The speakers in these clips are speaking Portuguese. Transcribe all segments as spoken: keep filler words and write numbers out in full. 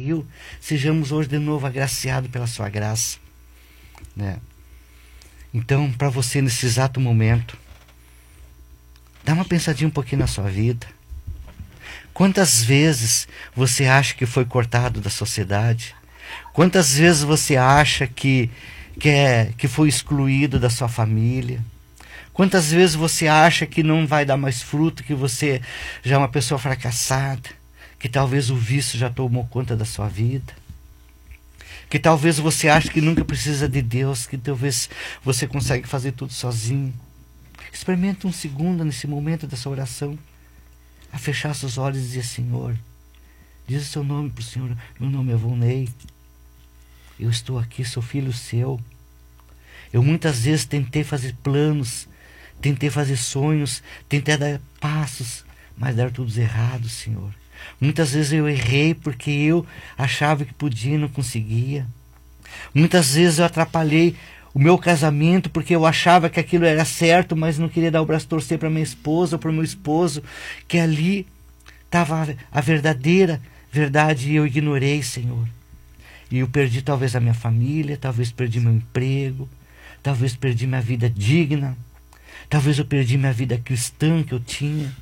caiu, sejamos hoje de novo agraciados pela sua graça, né? Então, para você nesse exato momento, dá uma pensadinha um pouquinho na sua vida. Quantas vezes você acha que foi cortado da sociedade? Quantas vezes você acha que, que, é, que foi excluído da sua família? Quantas vezes você acha que não vai dar mais fruto, que você já é uma pessoa fracassada, que talvez o vício já tomou conta da sua vida, que talvez você ache que nunca precisa de Deus, que talvez você consegue fazer tudo sozinho? Experimenta um segundo nesse momento dessa oração, a fechar seus olhos e dizer: Senhor, diz o seu nome para o Senhor. Meu nome é Volney, eu estou aqui, sou filho seu. Eu muitas vezes tentei fazer planos, tentei fazer sonhos, tentei dar passos, mas deram todos errados, Senhor. Muitas vezes eu errei porque eu achava que podia e não conseguia. Muitas vezes eu atrapalhei o meu casamento porque eu achava que aquilo era certo, mas não queria dar o braço a torcer para minha esposa ou para o meu esposo, que ali estava a verdadeira verdade e eu ignorei, Senhor. E eu perdi talvez a minha família, talvez perdi meu emprego, talvez perdi minha vida digna, talvez eu perdi minha vida cristã que eu tinha,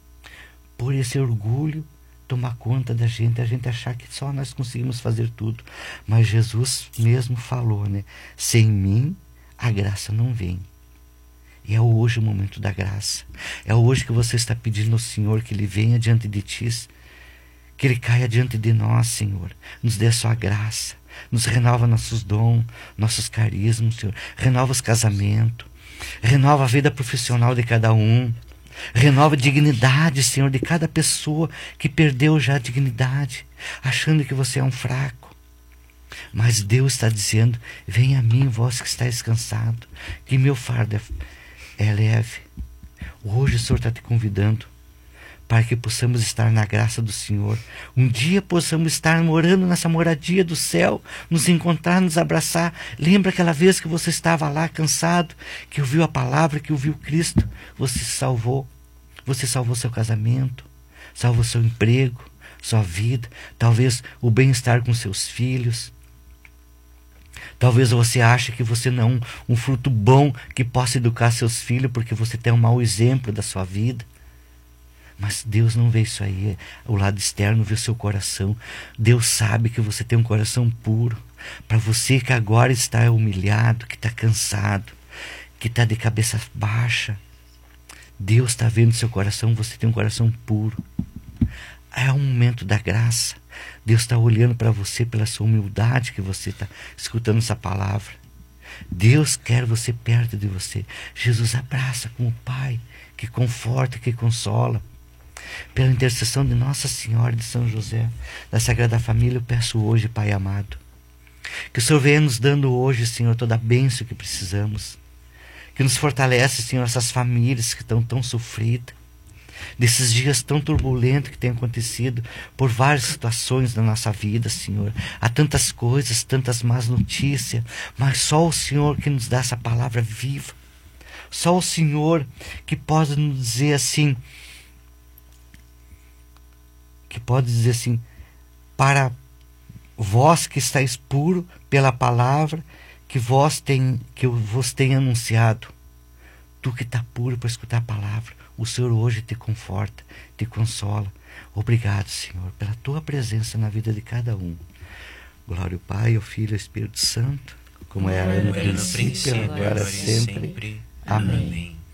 por esse orgulho tomar conta da gente, a gente achar que só nós conseguimos fazer tudo. Mas Jesus mesmo falou, né? Sem mim a graça não vem. E é hoje o momento da graça. É hoje que você está pedindo ao Senhor que Ele venha diante de ti, que Ele caia diante de nós, Senhor. Nos dê a sua graça, nos renova nossos dons, nossos carismas, Senhor. Renova os casamentos, renova a vida profissional de cada um. Renova a dignidade, Senhor, de cada pessoa que perdeu já a dignidade, achando que você é um fraco. Mas Deus está dizendo: venha a mim, vós que estáis cansado, que meu fardo é, é leve. Hoje o Senhor está te convidando para que possamos estar na graça do Senhor. Um dia possamos estar morando nessa moradia do céu, nos encontrar, nos abraçar. Lembra aquela vez que você estava lá cansado, que ouviu a palavra, que ouviu Cristo? Você se salvou. Você salvou seu casamento, salvou seu emprego, sua vida, talvez o bem-estar com seus filhos. Talvez você ache que você não é um, um fruto bom que possa educar seus filhos porque você tem um mau exemplo da sua vida. Mas Deus não vê isso aí, o lado externo vê o seu coração. Deus sabe que você tem um coração puro. Para você que agora está humilhado, que está cansado, que está de cabeça baixa, Deus está vendo seu coração, você tem um coração puro. É um momento da graça. Deus está olhando para você pela sua humildade que você está escutando essa palavra. Deus quer você perto de você. Jesus abraça como Pai, que conforta, que consola. Pela intercessão de Nossa Senhora e de São José, da Sagrada Família, eu peço hoje, Pai amado, que o Senhor venha nos dando hoje, Senhor, toda a bênção que precisamos, que nos fortalece, Senhor, essas famílias que estão tão sofridas, desses dias tão turbulentos que têm acontecido por várias situações da nossa vida, Senhor. Há tantas coisas, tantas más notícias, mas só o Senhor que nos dá essa palavra viva, só o Senhor que pode nos dizer assim, que pode dizer assim: para vós que estáis puro pela palavra que vós tem, que eu vos tenho anunciado, tu que está puro para escutar a palavra, o Senhor hoje te conforta, te consola. Obrigado, Senhor, pela tua presença na vida de cada um. Glória ao Pai, ao Filho e ao Espírito Santo, como era no princípio, agora sempre. Amém.